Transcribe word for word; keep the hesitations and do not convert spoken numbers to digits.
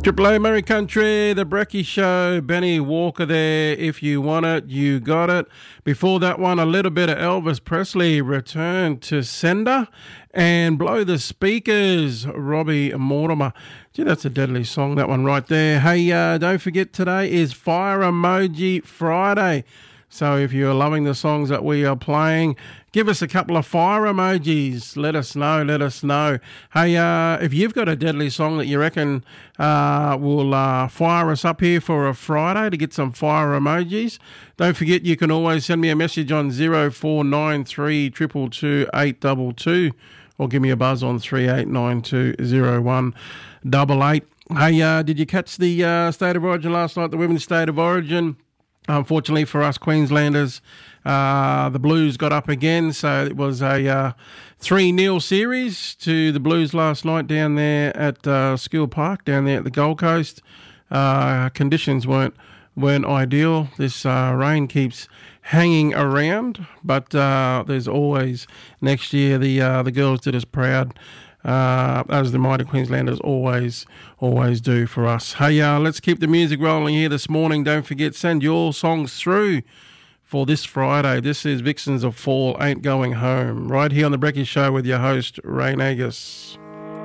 Triple A Murray Country, The Brecky Show, Benny Walker there. If you want it, you got it. Before that one, a little bit of Elvis Presley, Return to Sender, and Blow the Speakers, Robbie Mortimer. Gee, that's a deadly song, that one right there. Hey, uh, don't forget today is Fire Emoji Friday. So if you're loving the songs that we are playing, give us a couple of fire emojis. Let us know, let us know. Hey, uh, if you've got a deadly song that you reckon uh, will uh, fire us up here for a Friday to get some fire emojis, don't forget you can always send me a message on zero four nine three two two two eight two two or give me a buzz on three eight nine two zero one eight eight. Hey, uh, did you catch the uh, State of Origin last night, the Women's State of Origin? Unfortunately for us Queenslanders, uh, the Blues got up again, so it was a uh, three nil series to the Blues last night down there at uh, Skill Park, down there at the Gold Coast. Uh, conditions weren't weren't ideal. This uh, rain keeps hanging around, but uh, there's always next year the uh, the girls did us proud. Uh, as the mighty Queenslanders always, always do for us. Hey, uh, let's keep the music rolling here this morning. Don't forget, send your songs through for this Friday. This is Vixens of Fall Ain't Going Home, right here on The Brecky Show with your host, Ray Nagus.